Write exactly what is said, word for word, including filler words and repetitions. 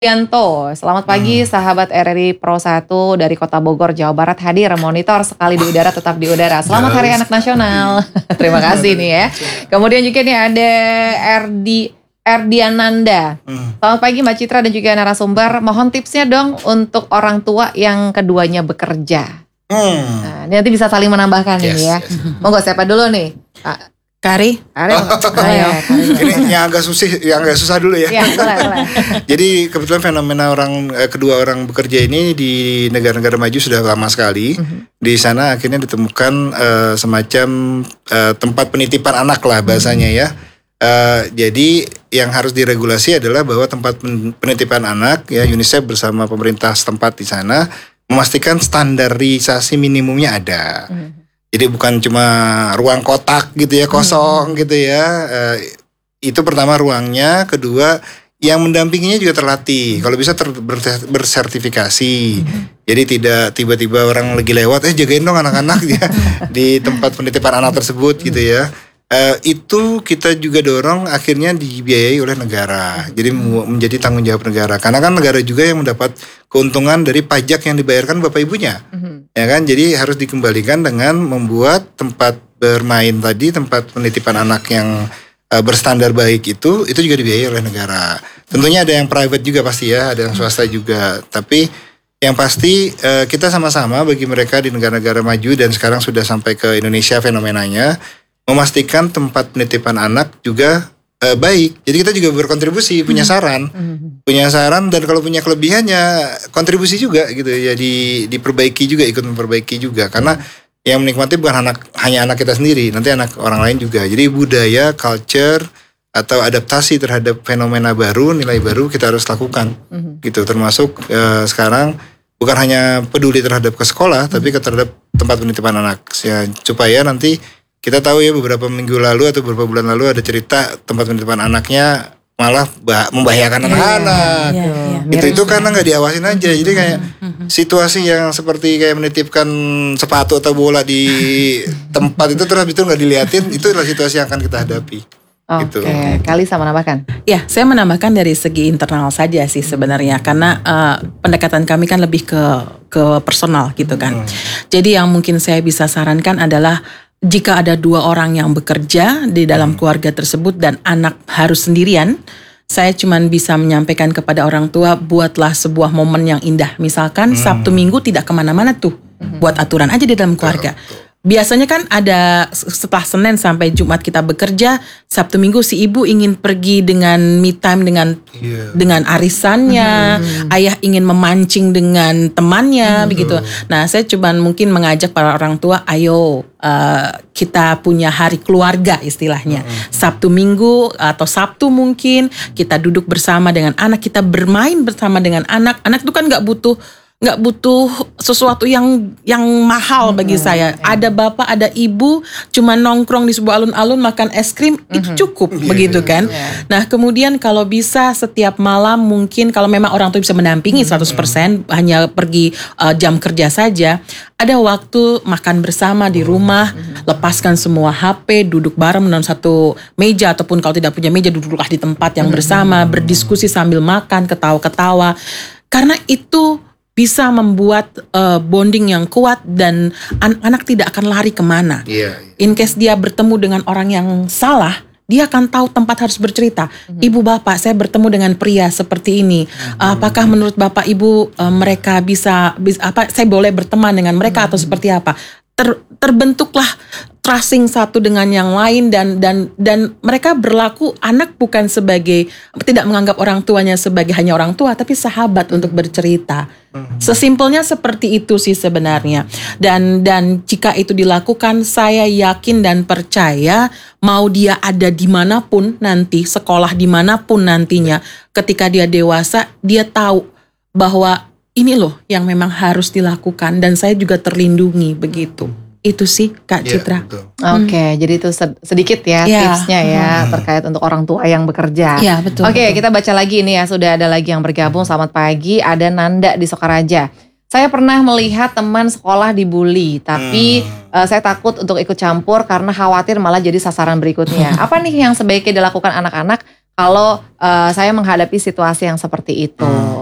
Yanto, selamat pagi hmm. sahabat R R I Pro satu dari Kota Bogor, Jawa Barat hadir monitor sekali di udara tetap di udara. Selamat Hari Anak Nasional. Terima kasih nih ya. Kemudian juga nih ada Erdi Erdiananda. Hmm. Selamat pagi Mbak Citra dan juga narasumber. Mohon tipsnya dong untuk orang tua yang keduanya bekerja. Hmm. Nah, ini nanti bisa saling menambahkan yes, ini ya. Yes. Monggo siapa dulu nih? Ah. Kari, Kari, oh, oh, ayo. Ini yang agak susah, yang agak susah dulu ya. Ya boleh, boleh. Jadi kebetulan fenomena orang eh, kedua orang bekerja ini di negara-negara maju sudah lama sekali. Uh-huh. Di sana akhirnya ditemukan eh, semacam eh, tempat penitipan anak lah bahasanya ya. Eh, jadi yang harus diregulasi adalah bahwa tempat penitipan anak ya UNICEF bersama pemerintah setempat di sana memastikan standarisasi minimumnya ada. Uh-huh. Jadi bukan cuma ruang kotak gitu ya, kosong hmm. gitu ya. Uh, itu pertama ruangnya, kedua yang mendampinginya juga terlatih. Kalau bisa ter, ber, bersertifikasi. Hmm. Jadi tidak tiba-tiba orang lagi lewat, eh jagain dong anak-anak ya di tempat penitipan anak tersebut gitu ya. Uh, itu kita juga dorong akhirnya dibiayai oleh negara. Jadi menjadi tanggung jawab negara. Karena kan negara juga yang mendapat keuntungan dari pajak yang dibayarkan bapak ibunya. Mm-hmm. Ya kan? Jadi harus dikembalikan dengan membuat tempat bermain tadi, tempat penitipan anak yang uh, berstandar baik itu, itu juga dibiayai oleh negara. Tentunya ada yang private juga pasti ya, ada yang swasta juga. Tapi yang pasti uh, kita sama-sama bagi mereka di negara-negara maju dan sekarang sudah sampai ke Indonesia fenomenanya, memastikan tempat penitipan anak juga uh, baik. Jadi kita juga berkontribusi, punya saran, mm-hmm. punya saran dan kalau punya kelebihannya kontribusi juga gitu ya, di, diperbaiki juga, ikut memperbaiki juga. Karena yang menikmati bukan anak hanya anak kita sendiri, nanti anak orang lain juga. Jadi budaya, culture atau adaptasi terhadap fenomena baru, nilai baru kita harus lakukan, mm-hmm. gitu. Termasuk uh, sekarang bukan hanya peduli terhadap ke sekolah, mm-hmm. tapi ke terhadap tempat penitipan anak ya, supaya nanti kita tahu ya beberapa minggu lalu atau beberapa bulan lalu ada cerita tempat penitipan anaknya malah bah- membahayakan yeah, anak-anak. Yeah, yeah. Itu itu karena nggak diawasin aja. Mm-hmm. Jadi kayak mm-hmm. situasi yang seperti kayak menitipkan sepatu atau bola di tempat itu terus itu nggak diliatin, itu adalah situasi yang akan kita hadapi. Oke, okay. gitu. Kali sama menambahkan? Ya, saya menambahkan dari segi internal saja sih sebenarnya, karena uh, pendekatan kami kan lebih ke ke personal gitu kan. Hmm. Jadi yang mungkin saya bisa sarankan adalah jika ada dua orang yang bekerja di dalam keluarga tersebut dan anak harus sendirian, saya cuma bisa menyampaikan kepada orang tua, buatlah sebuah momen yang indah. Misalkan hmm. Sabtu Minggu tidak kemana-mana tuh, hmm. buat aturan aja di dalam keluarga. Biasanya kan ada setelah Senin sampai Jumat kita bekerja, Sabtu Minggu si ibu ingin pergi dengan me time dengan yeah. dengan arisannya, mm-hmm. ayah ingin memancing dengan temannya, mm-hmm. begitu. Nah, saya cuma mungkin mengajak para orang tua, ayo uh, kita punya hari keluarga istilahnya. Mm-hmm. Sabtu Minggu atau Sabtu mungkin kita duduk bersama dengan anak, kita bermain bersama dengan anak. Anak itu kan nggak butuh nggak butuh sesuatu yang yang mahal bagi mm-hmm. saya. Ada bapak, ada ibu, cuma nongkrong di sebuah alun-alun makan es krim, mm-hmm. itu cukup, yeah, begitu kan. Yeah. Nah kemudian kalau bisa setiap malam mungkin kalau memang orang tua bisa mendampingi mm-hmm. seratus persen, hanya pergi uh, jam kerja saja, ada waktu makan bersama di rumah, mm-hmm. lepaskan semua H P, duduk bareng dalam satu meja, ataupun kalau tidak punya meja duduklah di tempat yang bersama, mm-hmm. berdiskusi sambil makan, ketawa-ketawa. Karena itu bisa membuat uh, bonding yang kuat dan anak-anak tidak akan lari kemana. Yeah, yeah. In case dia bertemu dengan orang yang salah, dia akan tahu tempat harus bercerita. Mm-hmm. Ibu bapak, saya bertemu dengan pria seperti ini. Mm-hmm. Apakah menurut bapak ibu uh, mereka bisa, bisa apa? Saya boleh berteman dengan mereka mm-hmm. atau seperti apa? Ter, terbentuklah trusting satu dengan yang lain dan dan dan mereka berlaku, anak bukan sebagai, tidak menganggap orang tuanya sebagai hanya orang tua tapi sahabat untuk bercerita. Sesimpelnya seperti itu sih sebenarnya. Dan dan jika itu dilakukan, saya yakin dan percaya mau dia ada dimanapun nanti, sekolah dimanapun nantinya, ketika dia dewasa dia tahu bahwa ini loh yang memang harus dilakukan dan saya juga terlindungi begitu. Itu sih Kak Citra. Yeah, Oke, okay, hmm. jadi itu sedikit ya yeah. tipsnya ya hmm. terkait untuk orang tua yang bekerja. Iya yeah, betul. Oke, okay, kita baca lagi ini ya, sudah ada lagi yang bergabung. Selamat pagi, ada Nanda di Sokaraja. Saya pernah melihat teman sekolah dibully, tapi hmm. uh, saya takut untuk ikut campur karena khawatir malah jadi sasaran berikutnya. Apa nih yang sebaiknya dilakukan anak-anak kalau uh, saya menghadapi situasi yang seperti itu.